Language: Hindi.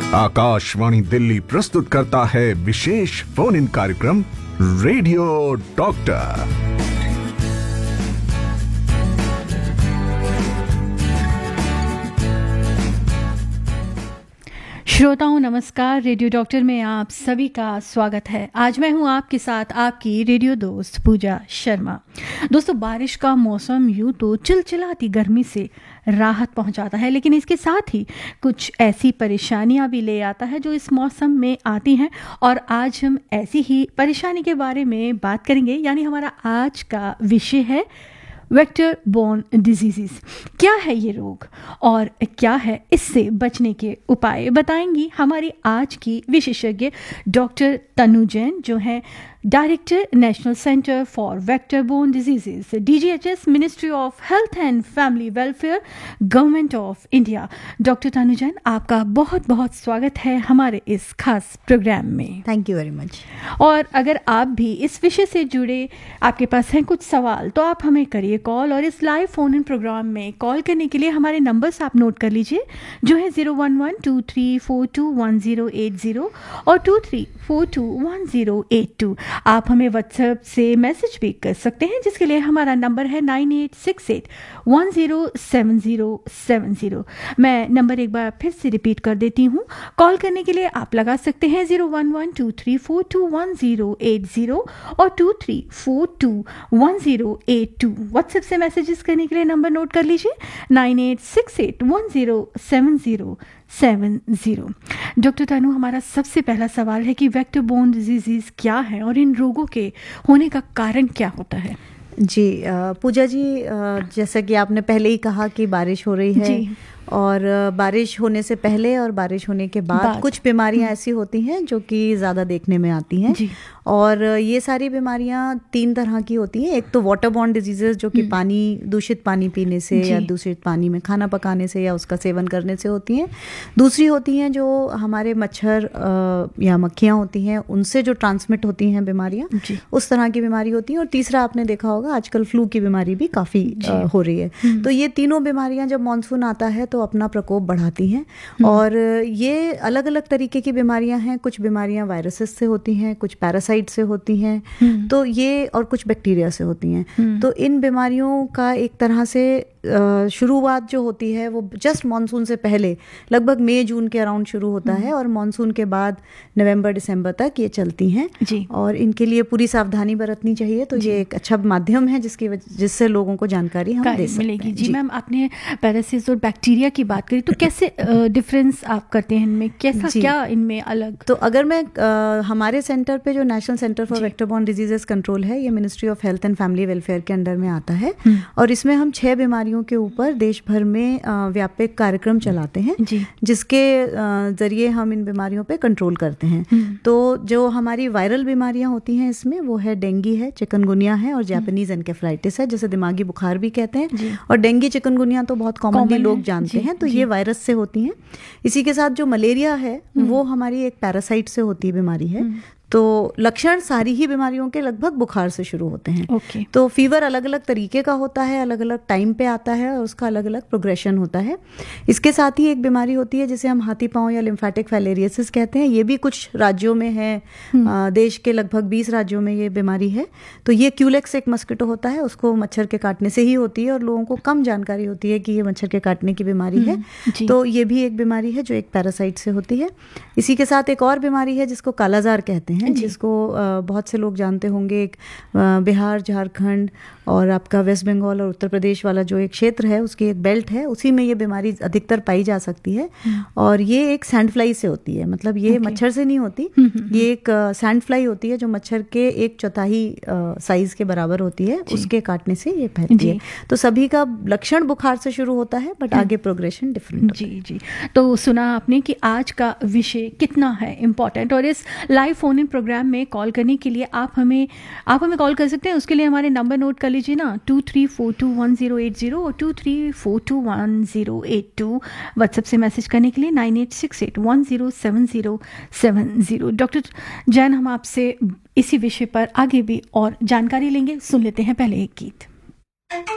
आकाशवाणी दिल्ली प्रस्तुत करता है विशेष फोन इन कार्यक्रम रेडियो डॉक्टर। श्रोताओं नमस्कार, रेडियो डॉक्टर में आप सभी का स्वागत है। आज मैं हूं आपके साथ आपकी रेडियो दोस्त पूजा शर्मा। दोस्तों, बारिश का मौसम यूं तो चिलचिलाती गर्मी से राहत पहुंचाता है, लेकिन इसके साथ ही कुछ ऐसी परेशानियां भी ले आता है जो इस मौसम में आती हैं। और आज हम ऐसी ही परेशानी के बारे में बात करेंगे, यानी हमारा आज का विषय है वेक्टर बोर्न डिजीजेस। क्या है ये रोग और क्या है इससे बचने के उपाय, बताएंगी हमारी आज की विशेषज्ञ डॉक्टर तनु जैन, जो है director national centre for vector borne diseases, DGHS, ministry of health and family welfare, government of India. Doctor तनु जैन, आपका बहुत बहुत स्वागत है हमारे इस खास प्रोग्राम में। Thank you very much. और अगर आप भी इस विषय से जुड़े, आपके पास हैं कुछ सवाल, तो आप हमें करिए कॉल। और इस लाइव फोन इन प्रोग्राम में कॉल करने के लिए हमारे नंबर्स आप नोट कर लीजिए, जो है 011-2342-1080 और 2342-1082। आप हमें व्हाट्सएप से मैसेज भी कर सकते हैं, जिसके लिए हमारा नंबर है 9868107070। मैं नंबर एक बार फिर से रिपीट कर देती हूँ। कॉल करने के लिए आप लगा सकते हैं 011-2342-1080 और 2342-1082। व्हाट्सएप से मैसेजेस करने के लिए नंबर नोट कर लीजिए 9868107070। डॉक्टर तनु, हमारा सबसे पहला सवाल है कि वेक्टर बोर्न डिजीजेस क्या है और इन रोगों के होने का कारण क्या होता है? जी पूजा जी, जैसा कि आपने पहले ही कहा कि बारिश हो रही है जी। और बारिश होने से पहले और बारिश होने के बाद कुछ बीमारियां ऐसी होती हैं जो कि ज़्यादा देखने में आती हैं। और ये सारी बीमारियां 3 तरह की होती हैं। एक तो वाटर बॉर्न डिजीजेस, जो कि दूषित पानी पीने से या दूषित पानी में खाना पकाने से या उसका सेवन करने से होती हैं। दूसरी होती हैं जो हमारे मच्छर या मक्खियाँ होती हैं, उनसे जो ट्रांसमिट होती हैं बीमारियाँ, उस तरह की बीमारी होती हैं। और तीसरा आपने देखा होगा, आजकल फ्लू की बीमारी भी काफ़ी हो रही है। तो ये तीनों बीमारियाँ जब मानसून आता है तो अपना प्रकोप बढ़ाती हैं। और ये अलग अलग तरीके की बीमारियां हैं। कुछ बीमारियां वायरसेस से होती हैं, कुछ पैरासाइट से होती हैं, तो ये और कुछ बैक्टीरिया से होती हैं। तो इन बीमारियों का एक तरह से शुरुआत जो होती है वो जस्ट मानसून से पहले, लगभग मई जून के अराउंड शुरू होता है और मानसून के बाद नवंबर दिसंबर तक ये चलती हैं। और इनके लिए पूरी सावधानी बरतनी चाहिए। तो ये एक अच्छा माध्यम है जिससे लोगों को जानकारी हम दे सकते हैं। जी मैम, आपने पैरासिस और बैक्टीरिया की बात करी, तो कैसे डिफरेंस आप करते हैं इनमें, कैसा क्या इनमें अलग? तो अगर मैं हमारे सेंटर पे जो national centre for vector borne diseases control है, ये ministry of health and family welfare के अंडर में आता है। और इसमें हम 6 बीमारियों के ऊपर देश भर में व्यापक कार्यक्रम चलाते हैं, जिसके जरिए हम इन बीमारियों पे कंट्रोल करते हैं। तो जो हमारी वायरल बीमारियां होती हैं इसमें, वो है डेंगू है, चिकनगुनिया है और जापानीज एनकेफेलाइटिस है, जैसे दिमागी बुखार भी कहते हैं। और डेंगू चिकनगुनिया तो बहुत कॉमनली लोग जानते हैं, तो ये वायरस से होती हैं। इसी के साथ जो मलेरिया है वो हमारी एक पैरासाइट से होती बीमारी है। तो लक्षण सारी ही बीमारियों के लगभग बुखार से शुरू होते हैं। तो फीवर अलग अलग तरीके का होता है, अलग अलग टाइम पे आता है और उसका अलग अलग प्रोग्रेशन होता है। इसके साथ ही एक बीमारी होती है जिसे हम हाथी पांव या लिम्फेटिक फाइलेरियोसिस कहते हैं। ये भी कुछ राज्यों में है, देश के लगभग 20 राज्यों में ये बीमारी है। तो ये क्यूलेक्स एक मस्किटो होता है, उसको मच्छर के काटने से ही होती है और लोगों को कम जानकारी होती है कि ये मच्छर के काटने की बीमारी है। तो ये भी एक बीमारी है जो एक पैरासाइट से होती है। इसी के साथ एक और बीमारी है जिसको कालाजार कहते हैं, जिसको बहुत से लोग जानते होंगे। एक बिहार, झारखंड और आपका वेस्ट बंगाल और उत्तर प्रदेश वाला जो एक क्षेत्र है, उसकी एक बेल्ट है, उसी में ये बीमारी अधिकतर पाई जा सकती है। और ये एक सैंड फ्लाई से होती है, मतलब ये मच्छर से नहीं होती। ये एक सैंड फ्लाई होती है जो मच्छर के 1/4 साइज के बराबर होती है, उसके काटने से ये फैलती है। तो सभी का लक्षण बुखार से शुरू होता है, बट आगे प्रोग्रेशन डिफरेंट। जी। तो सुना आपने कि आज का विषय कितना है इम्पोर्टेंट। और इस लाइव फोन इन प्रोग्राम में कॉल करने के लिए आप हमें कॉल कर सकते हैं। उसके लिए हमारे नंबर नोट कर लीजिए ना, 2342-1080 और 2342-1082। व्हाट्सएप से मैसेज करने के लिए 9868107070। डॉक्टर जैन, हम आपसे इसी विषय पर आगे भी और जानकारी लेंगे। सुन लेते हैं पहले एक गीत।